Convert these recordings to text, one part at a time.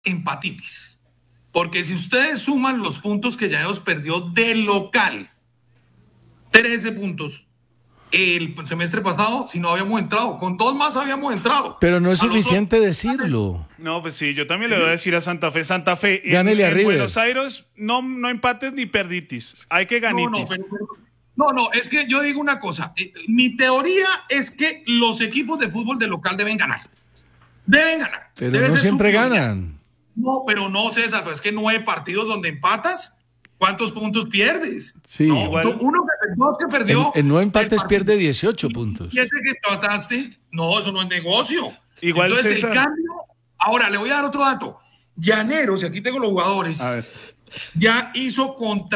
empatitis. Porque si ustedes suman los puntos que Llaneros perdió de local, 13 puntos el semestre pasado, si no habíamos entrado, con 2 más habíamos entrado. Pero no es suficiente decirlo. No, pues sí, yo también le voy a decir a Santa Fe, Gánele a en River. Buenos Aires no empates ni perditis, hay que ganitis. No, es que yo digo una cosa, mi teoría es que los equipos de fútbol de local deben ganar. Pero Debe no ser siempre su prioridad. ganan. No, pero no, César, pues es que 9 partidos donde empatas, ¿cuántos puntos pierdes? Sí. No, Igual. dos que perdió. En 9 empates el partido, pierde 18 puntos. 7 que empataste, no, eso no es negocio. Igual, Entonces, César. el cambio. Ahora, le voy a dar otro dato. Llaneros, y aquí tengo los jugadores, A ver. ya hizo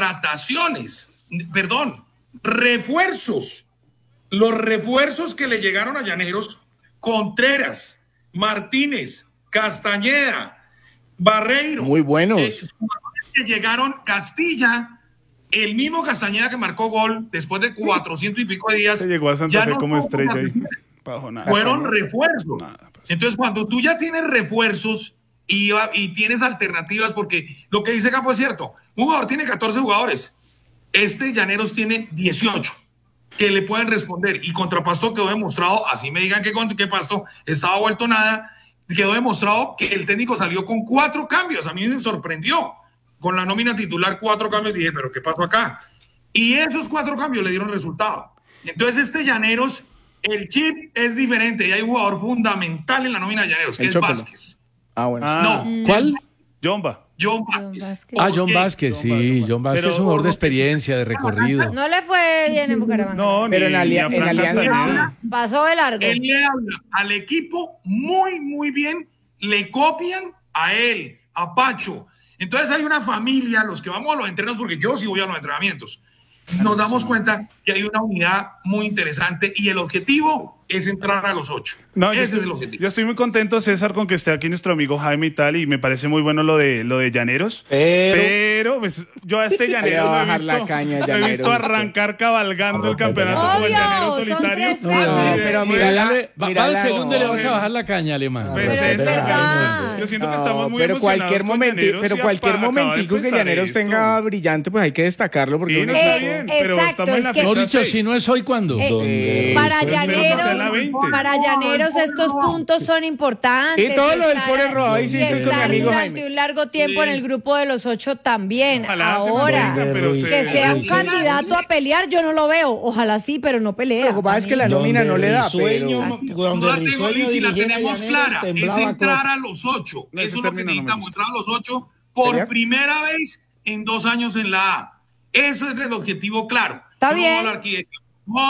refuerzos. Los refuerzos que le llegaron a Llaneros: Contreras, Martínez, Castañeda, Barreiro. Muy buenos. Que llegaron Castilla, el mismo Castañeda que marcó gol después de 400 y pico de días. Se llegó a Santa ya Fe no como son estrella ahí. una- Bajo nada. Fueron refuerzos. Nada, pues. Entonces, cuando tú ya tienes refuerzos y tienes alternativas, porque lo que dice Campo es cierto, un jugador tiene 14 jugadores, Llaneros tiene 18 que le pueden responder, y contra Pasto quedó demostrado, así me digan que Pasto estaba vuelto nada, quedó demostrado que el técnico salió con 4 cambios. A mí me sorprendió con la nómina titular, 4 cambios. Dije, pero ¿qué pasó acá? Y esos 4 cambios le dieron resultado. Entonces Llaneros, el chip es diferente, y hay un jugador fundamental en la nómina de Llaneros, que El es Chocolo. Vázquez. Bueno. No, ¿Cuál? Jomba. John Vázquez. John Porque Vázquez, sí. John Vázquez Pero- es un jugador de experiencia, de recorrido. No le fue bien en Bucaramanga. No, Pero ni en a Fran Alianza Castañeda. sí. Pasó de largo. él le habla al equipo muy bien, le copian a él, a Pacho. Entonces hay una familia, los que vamos a los entrenos, porque yo sí voy a los entrenamientos, nos damos cuenta que hay una unidad muy interesante, y el objetivo es entrar a los 8. No, Ese es el objetivo. yo estoy muy contento, César, con que esté aquí nuestro amigo Jaime y tal, y me parece muy bueno lo de Llaneros. Pero pues, yo a este Llaneros Le va a lo he bajar visto, la caña a lo he Llaneros, visto usted. arrancar cabalgando el campeonato como el Obvio, Llanero son solitario. 3 No, fechas. pero mira, mira va mira al la- segundo y le vas a bajar la caña, Alemán. Pues, Pero es César, verdad. yo siento que No, estamos muy pero emocionados cualquier con momento, Llaneros, pero y cualquier acaba de momentico que empezar Llaneros esto. tenga brillante, pues hay que destacarlo porque Sí, uno no está está- bien, pero exacto, estamos en la es que- fecha No dicho, 6. si no es hoy, ¿cuándo? Para Pero no sea la 20. Llaneros estos puntos son importantes. Y todo lo del Estar- pone rojo, ahí sí y estoy con mi estar amigo durante Jaime. un largo tiempo en el grupo de los 8 también. Ojalá se Ahora, mantenga, pero que sea un candidato a pelear, yo no lo veo. Ojalá sí, pero no pelea. Lo que pasa es que la nómina no le da, pero... Yo la tengo, Richie, la tenemos clara, es entrar a los 8. No, ese Eso es lo que término no me necesitamos, gusta. entrar a los 8 por ¿Sería? primera vez en 2 años en la A. Ese es el objetivo claro. Está Yo bien. No voy a hablar aquí de que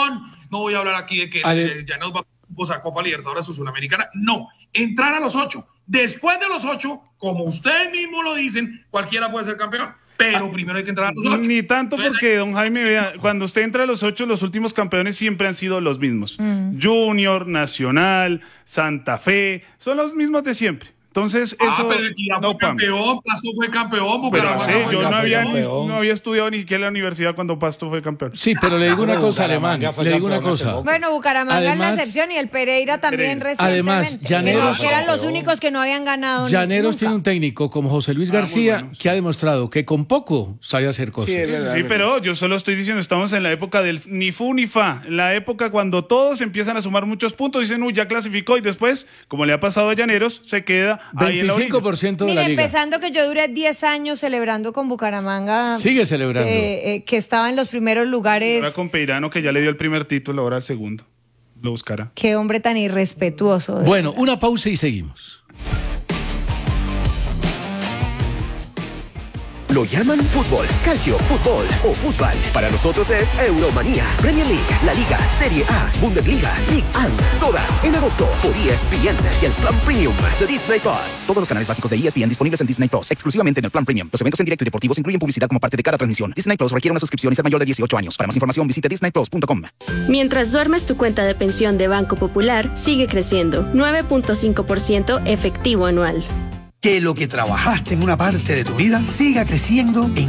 no voy a hablar aquí de que ya nos va a Copa Libertadores o Sudamericana. No, entrar a los 8. Después de los 8, como ustedes mismos lo dicen, cualquiera puede ser campeón. Pero primero hay que entrar a los 8. Ni tanto porque, don Jaime, vea, cuando usted entra a los 8, los últimos campeones siempre han sido los mismos. Junior, Nacional, Santa Fe, son los mismos de siempre. Entonces, eso pero Equidad no fue pam. campeón, Pasto fue campeón, Pero Bucaramanga sí, fue yo no campeón. había estudiado ni siquiera en la universidad cuando Pasto fue campeón. Sí, pero le digo una cosa, Bucaramanga Alemán. fue Le digo una campeón hace cosa. poco. Bueno, Bucaramanga es Además- la excepción, y el Pereira también Pereira. recientemente. Además, Llaneros- que eran los únicos que no habían ganado Llaneros nunca. tiene un técnico como José Luis muy García bueno, sí. que ha demostrado que con poco sabe hacer cosas. Sí, es verdad. Sí, pero yo solo estoy diciendo, estamos en la época del ni fu ni fa, en la época cuando todos empiezan a sumar muchos puntos, dicen, uy, ya clasificó, y después, como le ha pasado a Llaneros, se queda ahí en la orilla. 25% de la Mire, liga. empezando que yo duré 10 años celebrando con Bucaramanga. Sigue celebrando. Que estaba en los primeros lugares. Ahora con Peirano, que ya le dio el primer título, ahora el segundo. Lo buscará. Qué hombre tan irrespetuoso. Bueno, una pausa y seguimos. Lo llaman fútbol, calcio, fútbol o fútbol. Para nosotros es Euromanía, Premier League, La Liga, Serie A, Bundesliga, League One. Todas en agosto por ESPN y el Plan Premium de Disney Plus. Todos los canales básicos de ESPN disponibles en Disney Plus, exclusivamente en el Plan Premium. Los eventos en directo y deportivos incluyen publicidad como parte de cada transmisión. Disney Plus requiere una suscripción y ser mayor de 18 años. Para más información visite disneyplus.com. Mientras duermes, tu cuenta de pensión de Banco Popular sigue creciendo, 9.5% efectivo anual. Que lo que trabajaste en una parte de tu vida siga creciendo en